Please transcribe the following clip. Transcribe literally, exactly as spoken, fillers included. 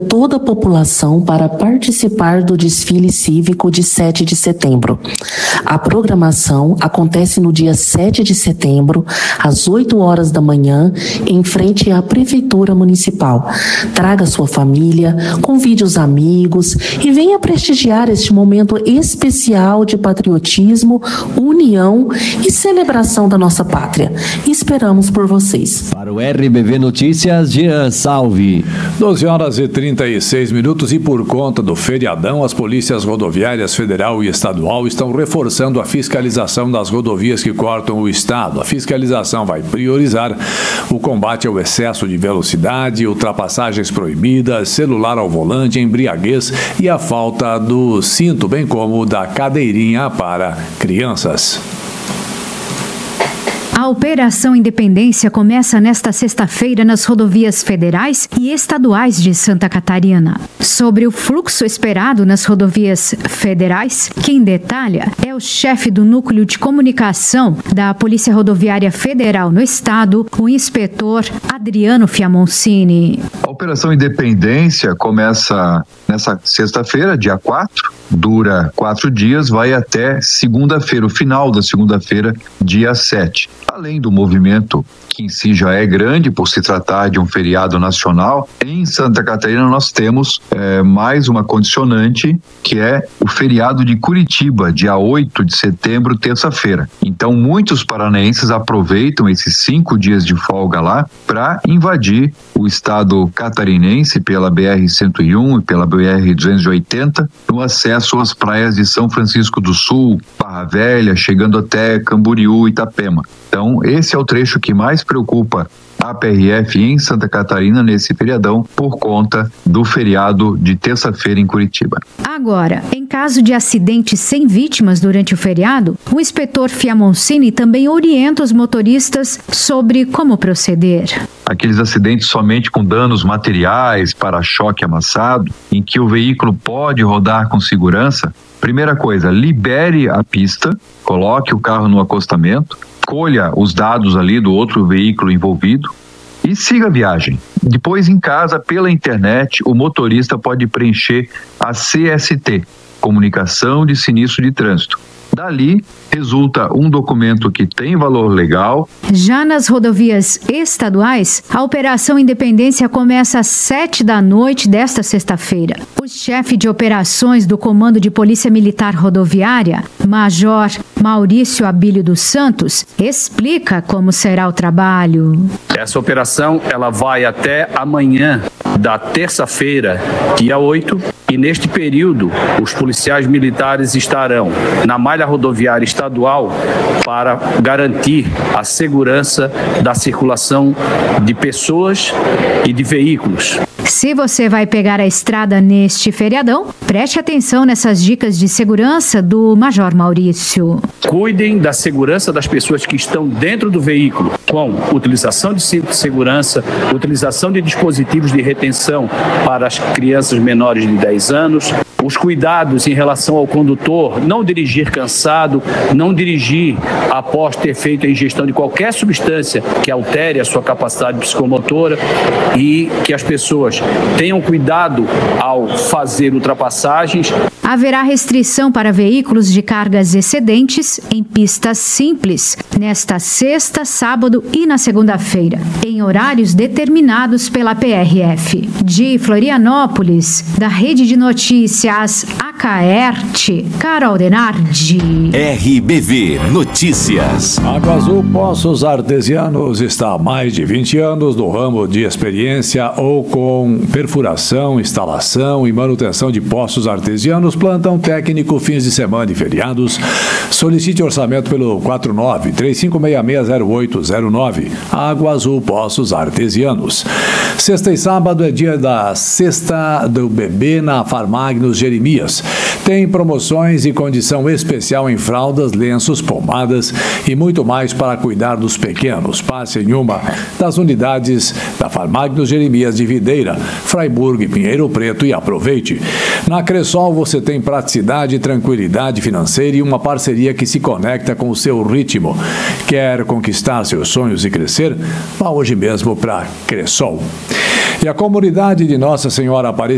toda a população para participar do desfile cívico de sete de setembro. A programação acontece no dia sete de setembro, às oito horas da manhã, em frente à Prefeitura Municipal. Traga sua família, convide os amigos e venha prestigiar este momento especial de patriotismo, união e celebração da nossa pátria. Esperamos por vocês. Para o R B V Notícias, Jean Salve. doze horas e trinta e seis minutos e por conta do feriadão, as polícias rodoviárias federal e estadual estão reforçando a fiscalização das rodovias que cortam o estado. A fiscalização vai priorizar o combate ao excesso de velocidade, ultrapassagens proibidas, celular ao volante, embriaguez e a falta do cinto, bem como da cadeirinha para crianças. A Operação Independência começa nesta sexta-feira nas rodovias federais e estaduais de Santa Catarina. Sobre o fluxo esperado nas rodovias federais, quem detalha é o chefe do Núcleo de Comunicação da Polícia Rodoviária Federal no estado, o inspetor Adriano Fiamoncini. A Operação Independência começa nessa sexta-feira, dia quatro, dura quatro dias, vai até segunda-feira, o final da segunda-feira, dia sete. Além do movimento, que em si já é grande por se tratar de um feriado nacional, em Santa Catarina nós temos é, mais uma condicionante, que é o feriado de Curitiba, dia oito de setembro, terça-feira. Então muitos paranaenses aproveitam esses cinco dias de folga lá para invadir o estado catarinense pela B R cento e um e pela B R duzentos e oitenta, no acesso às praias de São Francisco do Sul, Barra Velha, chegando até Camboriú e Itapema. Então, esse é o trecho que mais preocupa a P R F em Santa Catarina nesse feriadão, por conta do feriado de terça-feira em Curitiba. Agora, em caso de acidente sem vítimas durante o feriado, o inspetor Fiamoncini também orienta os motoristas sobre como proceder. Aqueles acidentes somente com danos materiais, para-choque amassado, em que o veículo pode rodar com segurança, primeira coisa, libere a pista, coloque o carro no acostamento, colha os dados ali do outro veículo envolvido e siga a viagem. Depois, em casa, pela internet, o motorista pode preencher a C S T, Comunicação de Sinistro de Trânsito. Dali, resulta um documento que tem valor legal. Já nas rodovias estaduais, a Operação Independência começa às sete da noite desta sexta-feira. O chefe de operações do Comando de Polícia Militar Rodoviária, Major Maurício Abílio dos Santos, explica como será o trabalho. Essa operação ela vai até amanhã da terça-feira, dia oito, e neste período os policiais militares estarão na malha rodoviária estadual para garantir a segurança da circulação de pessoas e de veículos. Se você vai pegar a estrada neste feriadão, preste atenção nessas dicas de segurança do Major Maurício. Cuidem da segurança das pessoas que estão dentro do veículo, com utilização de cinto de segurança, utilização de dispositivos de retenção para as crianças menores de dez anos, os cuidados em relação ao condutor, não dirigir cansado, não dirigir após ter feito a ingestão de qualquer substância que altere a sua capacidade psicomotora, e que as pessoas tenham cuidado ao fazer ultrapassagens. Haverá restrição para veículos de cargas excedentes em pistas simples nesta sexta, sábado e na segunda-feira, em horários determinados pela P R F. De Florianópolis, da Rede de Notícias Acaerte, Carol Denardi. R B V Notícias. Água Azul Poços Artesianos está há mais de vinte anos no ramo de experiência ou com perfuração, instalação e manutenção de poços artesianos, plantão técnico, fins de semana e feriados. Solicite orçamento pelo quatro nove três cinco seis seis zero oito zero nove. Água Azul Poços Artesianos. Sexta e sábado é dia da Cesta do Bebê na Farmagnos Jeremias. Tem promoções e condição especial em fraldas, lenços, pomadas e muito mais para cuidar dos pequenos. Passe em uma das unidades da Farmagnos Jeremias de Videira, Fraiburgo e Pinheiro Preto e aproveite. Na Cressol você tem praticidade, tranquilidade financeira e uma parceria que se conecta com o seu ritmo. Quer conquistar seus sonhos e crescer? Vá hoje mesmo para Cressol. E a comunidade de Nossa Senhora Aparecida